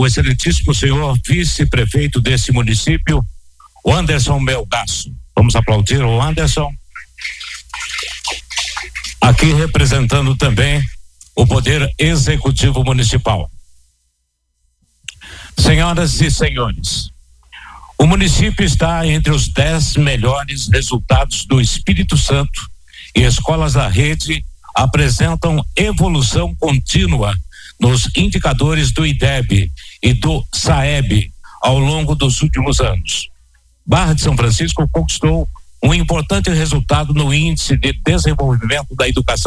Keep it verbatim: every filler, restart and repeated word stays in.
o excelentíssimo senhor vice-prefeito desse município, o Anderson Melgaço. Vamos aplaudir o Anderson. Aqui representando também o Poder Executivo Municipal. Senhoras e senhores, o município está entre os dez melhores resultados do Espírito Santo e escolas da rede apresentam evolução contínua nos indicadores do I D E B e do SAEB ao longo dos últimos anos. Barra de São Francisco conquistou um importante resultado no Índice de Desenvolvimento da Educação